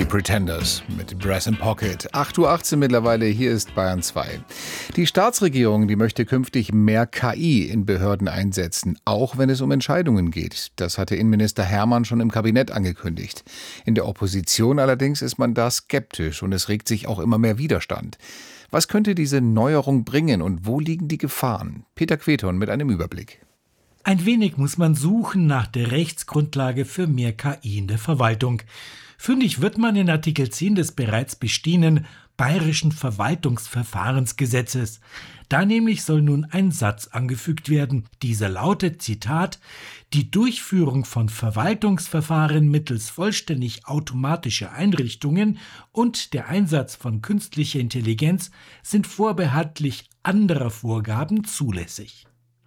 Die Pretenders mit Brass in Pocket. 8:18 Uhr mittlerweile, hier ist Bayern 2. Die Staatsregierung, die möchte künftig mehr KI in Behörden einsetzen, auch wenn es um Entscheidungen geht. Das hatte Innenminister Hermann schon im Kabinett angekündigt. In der Opposition allerdings ist man da skeptisch und es regt sich auch immer mehr Widerstand. Was könnte diese Neuerung bringen und wo liegen die Gefahren? Peter Queton mit einem Überblick. Ein wenig muss man suchen nach der Rechtsgrundlage für mehr KI in der Verwaltung. Fündig wird man in Artikel 10 des bereits bestehenden Bayerischen Verwaltungsverfahrensgesetzes. Da nämlich soll nun ein Satz angefügt werden. Dieser lautet, Zitat, die Durchführung von Verwaltungsverfahren mittels vollständig automatischer Einrichtungen und der Einsatz von künstlicher Intelligenz sind vorbehaltlich anderer Vorgaben zulässig.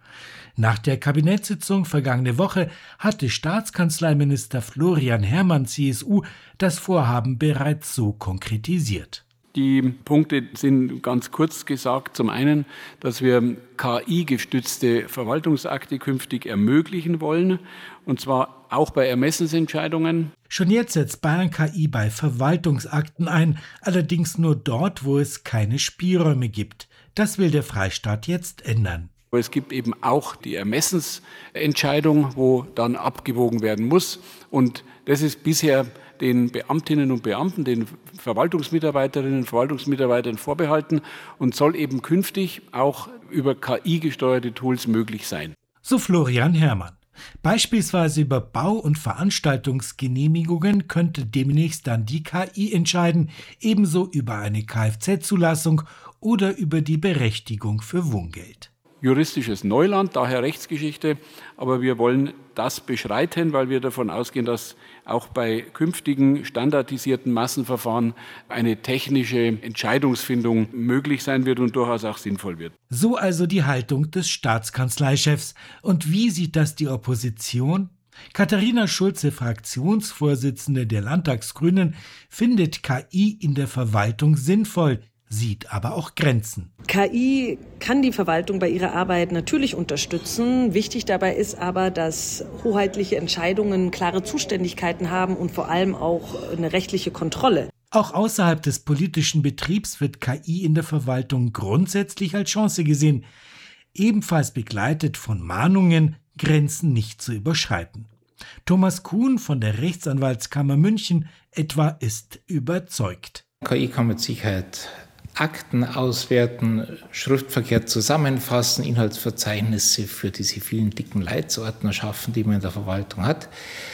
Nach der Kabinettssitzung vergangene Woche hatte Staatskanzleiminister Florian Hermann, CSU, das Vorhaben bereits so konkretisiert. Die Punkte sind ganz kurz gesagt. Zum einen, dass wir KI-gestützte Verwaltungsakte künftig ermöglichen wollen, und zwar auch bei Ermessensentscheidungen. Schon jetzt setzt Bayern KI bei Verwaltungsakten ein, allerdings nur dort, wo es keine Spielräume gibt. Das will der Freistaat jetzt ändern. Es gibt eben auch die Ermessensentscheidung, wo dann abgewogen werden muss. Und das ist bisher den Beamtinnen und Beamten, den Verwaltungsmitarbeiterinnen und Verwaltungsmitarbeitern vorbehalten und soll eben künftig auch über KI-gesteuerte Tools möglich sein. So Florian Hermann. Beispielsweise über Bau- und Veranstaltungsgenehmigungen könnte demnächst dann die KI entscheiden, ebenso über eine Kfz-Zulassung oder über die Berechtigung für Wohngeld. Juristisches Neuland, daher Rechtsgeschichte, aber wir wollen das beschreiten, weil wir davon ausgehen, dass auch bei künftigen standardisierten Massenverfahren eine technische Entscheidungsfindung möglich sein wird und durchaus auch sinnvoll wird. So also die Haltung des Staatskanzleichefs. Und wie sieht das die Opposition? Katharina Schulze, Fraktionsvorsitzende der Landtagsgrünen, findet KI in der Verwaltung sinnvoll, sieht aber auch Grenzen. KI kann die Verwaltung bei ihrer Arbeit natürlich unterstützen. Wichtig dabei ist aber, dass hoheitliche Entscheidungen klare Zuständigkeiten haben und vor allem auch eine rechtliche Kontrolle. Auch außerhalb des politischen Betriebs wird KI in der Verwaltung grundsätzlich als Chance gesehen, ebenfalls begleitet von Mahnungen, Grenzen nicht zu überschreiten. Thomas Kuhn von der Rechtsanwaltskammer München etwa ist überzeugt. KI kann mit Sicherheit Akten auswerten, Schriftverkehr zusammenfassen, Inhaltsverzeichnisse für diese vielen dicken Leitsordner schaffen, die man in der Verwaltung hat.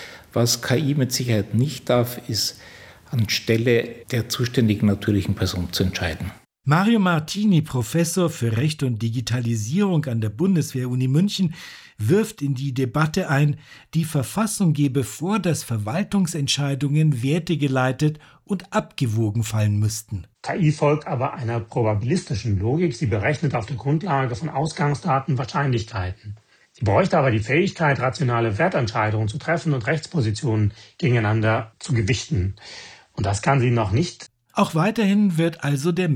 Was KI mit Sicherheit nicht darf, ist anstelle der zuständigen natürlichen Person zu entscheiden. Mario Martini, Professor für Recht und Digitalisierung an der Bundeswehr-Uni München, wirft in die Debatte ein, die Verfassung gebe vor, dass Verwaltungsentscheidungen wertegeleitet und abgewogen fallen müssten. KI folgt aber einer probabilistischen Logik. Sie berechnet auf der Grundlage von Ausgangsdaten Wahrscheinlichkeiten. Sie bräuchte aber die Fähigkeit, rationale Wertentscheidungen zu treffen und Rechtspositionen gegeneinander zu gewichten. Und das kann sie noch nicht. Auch weiterhin wird also der